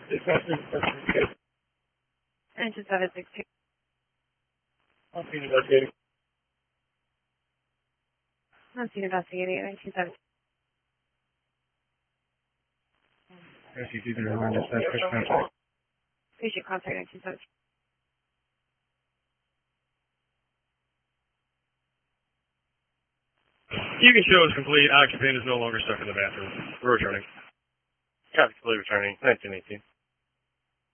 Engine 762. I'll see you investigating. I'm seeing investigating. Engine 762. Yes, you do the emergency contact. Patient contact engine 762. You can show us complete. Occupant is no longer stuck in the bathroom. We're returning. Copy, fully returning. 1918.